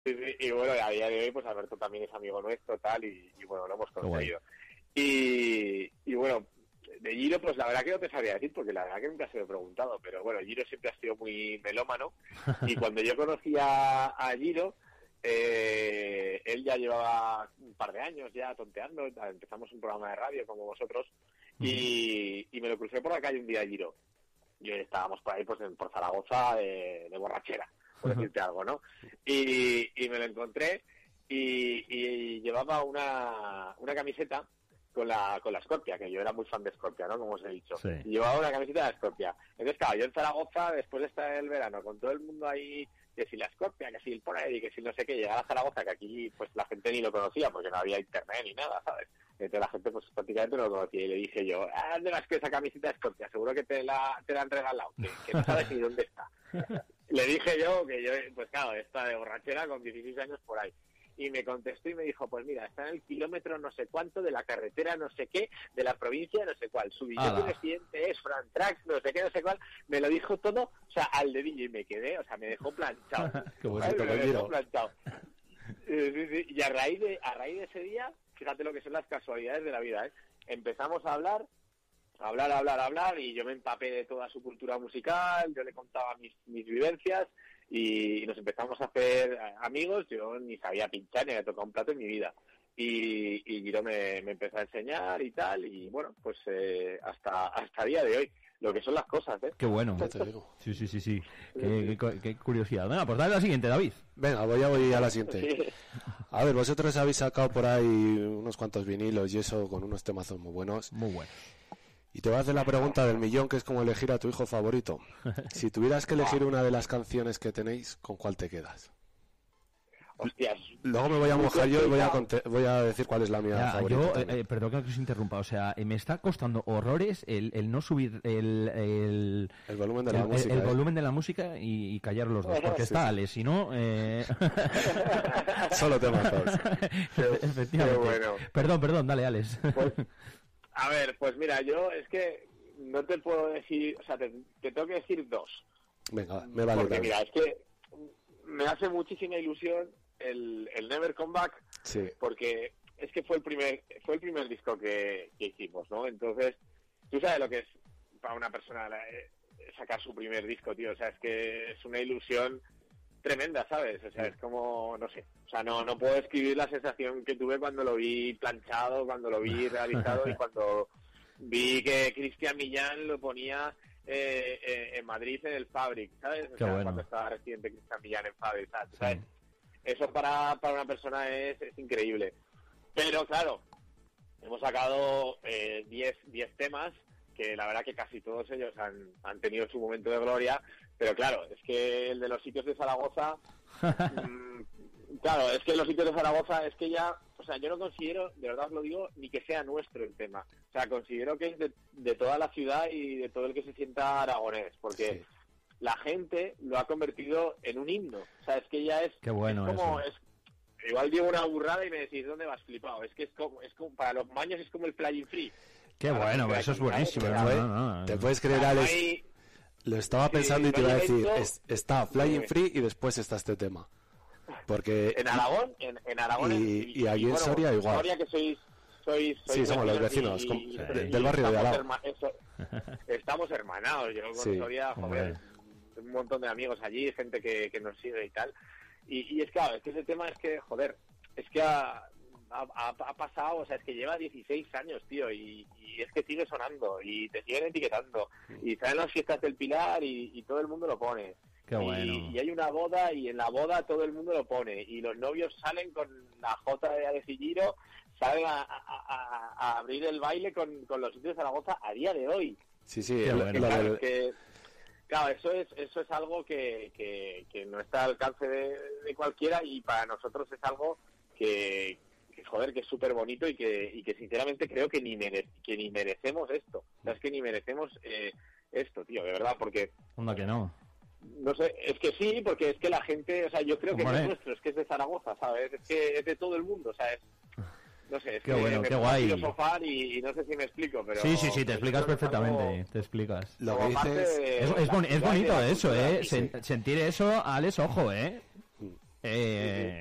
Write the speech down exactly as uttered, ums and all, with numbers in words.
Sí, sí, y bueno, a día de hoy, pues Alberto también es amigo nuestro, tal, y, y bueno, lo hemos conseguido. Y, y bueno, de Giro, pues la verdad que no te sabría decir, porque la verdad que nunca se lo he preguntado, pero bueno, Giro siempre ha sido muy melómano, y cuando yo conocí a, a Giro, eh, él ya llevaba un par de años ya tonteando, empezamos un programa de radio como vosotros, y, y me lo crucé por la calle un día a Giro. Y estábamos por ahí, pues en, por Zaragoza, de, de borrachera, por decirte algo, ¿no? Y, y me lo encontré y, y llevaba una, una camiseta con la con la Scorpia, que yo era muy fan de Scorpia, ¿no? Como os he dicho. Sí. Y llevaba una camiseta de Scorpia. Entonces, claro, yo en Zaragoza, después de estar el verano, con todo el mundo ahí, que si la Scorpia, que si el Poned, que si no sé qué, llegar a Zaragoza, que aquí pues la gente ni lo conocía, porque no había internet ni nada, ¿sabes? Entonces la gente pues prácticamente no lo conocía, y le dije yo, ah, ¿dónde vas que esa camiseta de Scorpia? Seguro que te la, te la han regalado, que, que no sabes ni dónde está. Le dije yo que yo, pues claro, está de borrachera con dieciséis años por ahí. Y me contestó y me dijo, pues mira, está en el kilómetro no sé cuánto de la carretera no sé qué, de la provincia no sé cuál, su billete de residente es Frantrax, no sé qué, no sé cuál, me lo dijo todo, o sea, al dedillo, y me quedé, o sea, me dejó planchado. Qué bonito, me dejó planchado. Sí, sí, sí. Y a raíz de, a raíz de ese día, fíjate lo que son las casualidades de la vida, ¿eh? Empezamos a hablar, a hablar, a hablar, a hablar, y yo me empapé de toda su cultura musical, yo le contaba mis, mis vivencias, y nos empezamos a hacer amigos. Yo ni sabía pinchar ni había tocado un plato en mi vida, y, y Giro me, me empezó a enseñar y tal, y bueno, pues eh, hasta hasta día de hoy, lo que son las cosas, ¿eh? Qué bueno. Sí, sí, sí, sí. Qué, qué, qué curiosidad. Venga, pues dale a la siguiente, David. Venga, voy a, voy a la siguiente. Sí. A ver, vosotros habéis sacado por ahí unos cuantos vinilos y eso, con unos temazos muy buenos. Muy buenos. Y te voy a hacer la pregunta del millón, que es como elegir a tu hijo favorito. Si tuvieras que elegir una de las canciones que tenéis, ¿con cuál te quedas? Hostias. Luego me voy a mojar yo y voy a, conte- voy a decir cuál es la mía Ya, favorita. yo, eh, perdón que os interrumpa, o sea, eh, me está costando horrores el, el no subir el, el, el volumen de la el, música. el, el ¿eh? volumen de la música y, y callar los dos, porque Sí, está sí. Ale, si no... Eh... Solo temazos. Efectivamente. Qué bueno. Perdón, perdón, dale, Alex. Pues, a ver, pues mira, yo es que no te puedo decir, o sea, te, te tengo que decir dos. Venga, me vale. Porque también. mira, es que me hace muchísima ilusión el, el Never Come Back, Sí. porque es que fue el primer fue el primer disco que, que hicimos, ¿no? Entonces, tú sabes lo que es para una persona eh, sacar su primer disco, tío. O sea, es que es una ilusión tremenda, ¿sabes? O sea, es como, no sé, o sea, no no puedo describir la sensación que tuve cuando lo vi planchado, cuando lo vi realizado y cuando vi que Cristian Millán lo ponía eh, eh, en Madrid en el Fabric, ¿sabes? O Qué sea, bueno. cuando estaba reciente Cristian Millán en Fabric, ¿sabes? Sí. Eso para, para una persona es, es increíble. Pero claro, hemos sacado diez eh, temas que la verdad que casi todos ellos han, han tenido su momento de gloria, pero claro, es que el de los sitios de Zaragoza, mmm, claro, es que los sitios de Zaragoza es que ya, o sea, yo no considero, de verdad os lo digo, ni que sea nuestro el tema. O sea, considero que es de, de toda la ciudad y de todo el que se sienta aragonés, porque sí. La gente lo ha convertido en un himno. O sea, es que ya es, Qué bueno es como... eso. Es, igual digo una burrada y me decís, ¿dónde vas flipado? Es que es como, es como para los maños es como el Flying Free. Qué para bueno, eso es buenísimo. No, no, no, no. ¿Te puedes creer, Alex? Hay... Lo estaba pensando sí, y te iba a decir, evento... es, está Flying Free y después está este tema. Porque en Aragón, en, en Aragón y, en, y, y allí en bueno, Soria igual. Soria que sois, sois, sois sí, somos los vecinos, y, con, y, sí, y, del barrio de al lado. Herma, eso, estamos hermanados. Yo con sí, Soria, joder, un montón de amigos allí, gente que, que nos sigue y tal. Y, y es claro, es que ese tema es que, joder, es que ha, ha, ha pasado, o sea, es que lleva dieciséis años, tío, y, y es que sigue sonando, y te siguen etiquetando, y salen las fiestas del Pilar y, y todo el mundo lo pone. Qué bueno. Y, y hay una boda y en la boda todo el mundo lo pone, y los novios salen con la Jota de Alex y Giro, salen a, a, a, a abrir el baile con, con los sitios de Zaragoza a día de hoy. Sí, sí, Qué bueno. Claro, que, claro, eso es eso es algo que, que, que no está al alcance de, de cualquiera, y para nosotros es algo que, que joder, que es súper bonito y que y que sinceramente creo que ni mere, que ni merecemos esto. O sea, es que ni merecemos eh, esto, tío, de verdad, porque... Onda que no. No sé, es que sí, porque es que la gente, o sea, yo creo que Hombre. no es nuestro, es que es de Zaragoza, ¿sabes? Es que es de todo el mundo, o sea, es... No sé, es qué que bueno, me qué pongo a guay. filosofar y, y no sé si me explico, pero... Sí, sí, sí, te explicas pero perfectamente, algo, te explicas. Lo que dices... de, Es, es, boni es bonito de eso, ¿eh? Sí. Sen sentir eso, Alex, ojo, ¿eh? Eh,